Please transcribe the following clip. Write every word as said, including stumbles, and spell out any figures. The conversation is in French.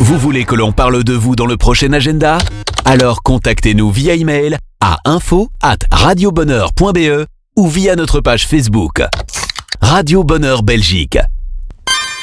Vous voulez que l'on parle de vous dans le prochain agenda? Alors contactez-nous via email à info arobase radiobonheur point b e ou via notre page Facebook. Radio Bonheur Belgique.